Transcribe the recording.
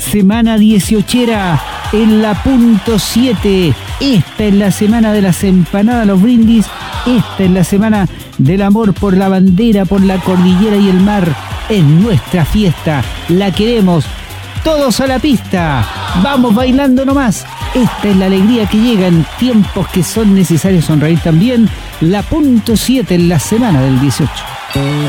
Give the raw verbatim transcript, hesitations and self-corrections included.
semana dieciochera en la punto siete. Esta es la semana de las empanadas, los brindis. Esta es la semana del amor por la bandera, por la cordillera y el mar. Es nuestra fiesta, la queremos. Todos a la pista, vamos bailando nomás. Esta es la alegría que llega en tiempos que son necesarios sonreír también. La punto siete en la semana del dieciocho.